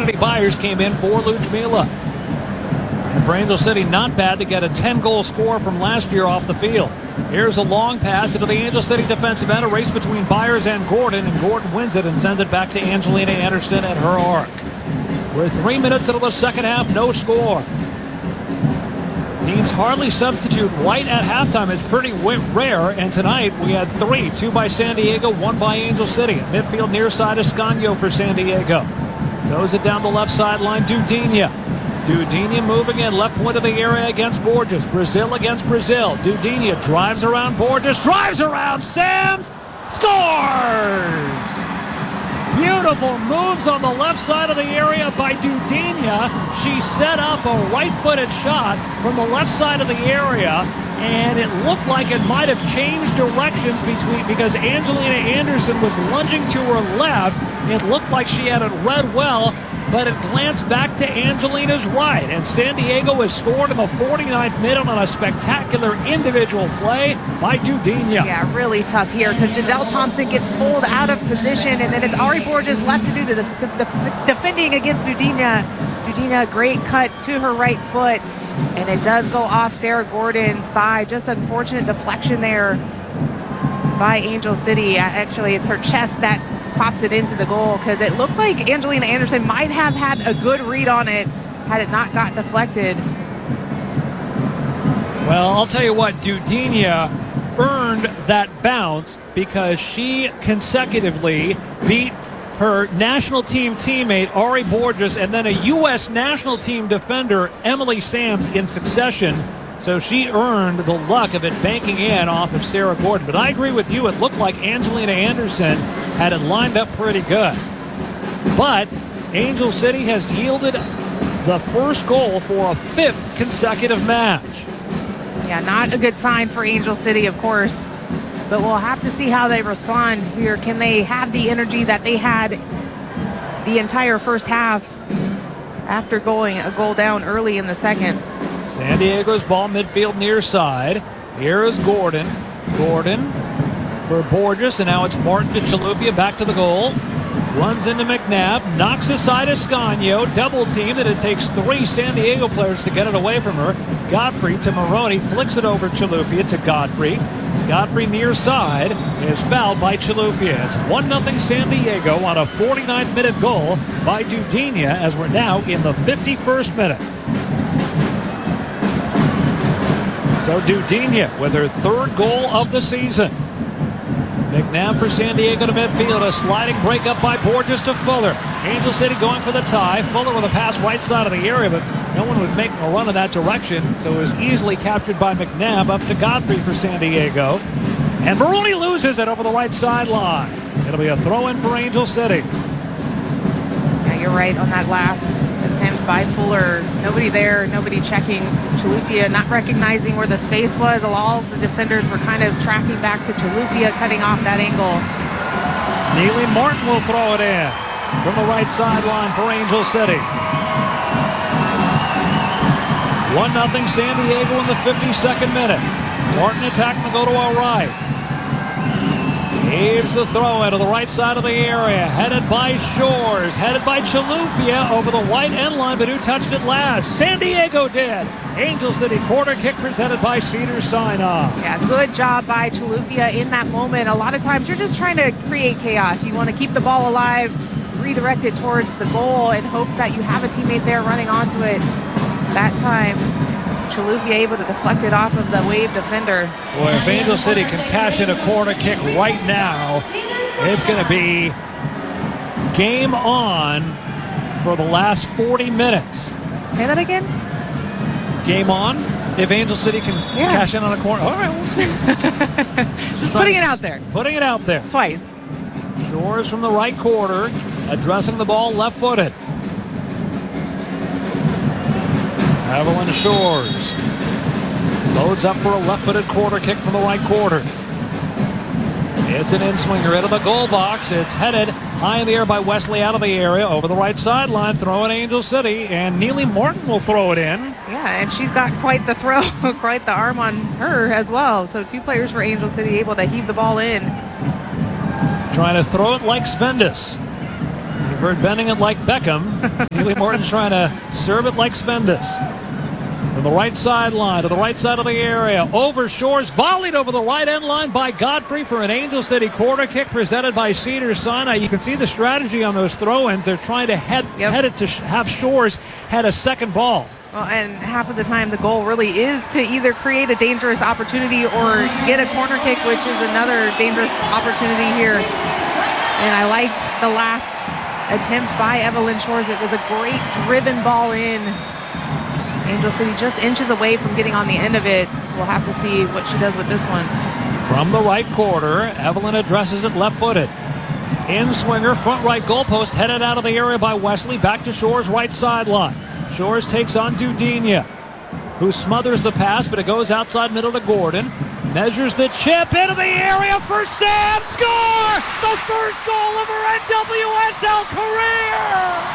Kennedy Byers came in for Ludmila. And for Angel City, not bad to get a 10-goal score from last year off the field. Here's a long pass into the Angel City defensive end. A race between Byers and Gordon wins it and sends it back to Angelina Anderson at her arc. We're 3 minutes into the second half, no score. Teams hardly substitute right at halftime. It's pretty rare, and tonight we had 3. 2 by San Diego, 1 by Angel City. Midfield near side Escanio for San Diego. Throws it down the left sideline, Dudinha. Dudinha moving in, left point of the area against Borges. Brazil against Brazil. Dudinha drives around Borges, drives around Sams, scores! Beautiful moves on the left side of the area by Dudinha. She set up a right-footed shot from the left side of the area, and it looked like it might have changed directions because Angelina Anderson was lunging to her left. It looked like she had it read well, but it glanced back to Angelina's right, and San Diego has scored in the 49th minute on a spectacular individual play by Dudinha. Yeah, really tough here because Giselle Thompson gets pulled out of position, and then it's Ari Borges left to do the defending against Dudinha. Dudinha, great cut to her right foot, and it does go off Sarah Gordon's thigh. Just unfortunate deflection there by Angel City. Actually, it's her chest that pops it into the goal because it looked like Angelina Anderson might have had a good read on it had it not got deflected. Well, I'll tell you what, Dudinha earned that bounce because she consecutively beat her national team teammate Ari Borges and then a U.S. national team defender Emily Sams in succession. So she earned the luck of it banking in off of Sarah Gordon. But I agree with you. It looked like Angelina Anderson had it lined up pretty good. But Angel City has yielded the first goal for a 5th consecutive match. Yeah, not a good sign for Angel City, of course. But we'll have to see how they respond here. Can they have the energy that they had the entire first half after going a goal down early in the second? San Diego's ball midfield near side. Here is Gordon. Gordon for Borges, and now it's Martin to Chilufya, back to the goal. Runs into McNabb, knocks aside Escanio, double teamed, and it takes 3 San Diego players to get it away from her. Godfrey to Maroney, flicks it over Chilufya to Godfrey. Godfrey near side is fouled by Chilufya. It's 1-0 San Diego on a 49th minute goal by Dudinha as we're now in the 51st minute. So Dudinha with her 3rd goal of the season. McNabb for San Diego to midfield. A sliding break up by Borges to Fuller. Angel City going for the tie. Fuller with a pass right side of the area, but no one was making a run in that direction. So it was easily captured by McNabb up to Godfrey for San Diego. And Maroney loses it over the right sideline. It'll be a throw-in for Angel City. Yeah, you're right on that last attempt by Fuller. Nobody there, nobody checking. Chilufya not recognizing where the space was. All the defenders were kind of tracking back to Chilufya, cutting off that angle. Neely Martin will throw it in from the right sideline for Angel City. 1-0 San Diego in the 52nd minute. Martin attacking to go to our right. Heaves the throw into the right side of the area. Headed by Shores. Headed by Chilufya over the white end line, but who touched it last? San Diego did. Angel City corner kick presented by Cedar Sinai. Yeah, good job by Chilufya in that moment. A lot of times you're just trying to create chaos. You want to keep the ball alive, redirect it towards the goal in hopes that you have a teammate there running onto it. That time, Chilufya able to deflect it off of the wave defender. Boy, if Angel City can cash in a corner kick right now, it's going to be game on for the last 40 minutes. Say that again? Game on if Angel City can cash in on a corner. All right, we'll see. Just putting it out there. Putting it out there. Twice. Shores from the right quarter, addressing the ball left-footed. Evelyn Shores loads up for a left-footed quarter kick from the right quarter. It's an in-swinger into the goal box. It's headed high in the air by Wesley out of the area over the right sideline, throwing Angel City, and Neely Martin will throw it in. Yeah, and she's got quite the throw, quite the arm on her as well. So 2 players for Angel City able to heave the ball in. Trying to throw it like Svendas. heard bending it like Beckham. Haley Morton's trying to serve it like Spendas. From the right sideline to the right side of the area. Over Shores, volleyed over the right end line by Godfrey for an Angel City corner kick presented by Cedars-Sinai. You can see the strategy on those throw-ins. They're trying to head it to have Shores had a second ball. Well, and half of the time the goal really is to either create a dangerous opportunity or get a corner kick, which is another dangerous opportunity here. And I like the last attempt by Evelyn Shores. It was a great driven ball in. Angel City just inches away from getting on the end of it. We'll have to see what she does with this one. From the right quarter, Evelyn addresses it left-footed. In swinger, front right goalpost, headed out of the area by Wesley. Back to Shores' right sideline. Shores takes on Dudinha, who smothers the pass, but it goes outside middle to Gordon. Measures the chip into the area for Sam. Score! The first goal of her NWSL career!